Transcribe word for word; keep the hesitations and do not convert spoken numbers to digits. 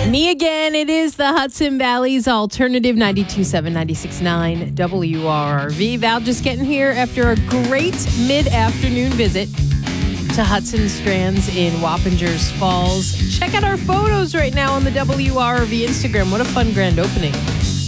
Me again. It is the Hudson Valley's Alternative ninety-two point seven, ninety-six point nine W R R V. Val just getting here after a great mid-afternoon visit to Hudson Strands in Wappingers Falls. Check out our photos right now on the W R R V Instagram. What a fun grand opening.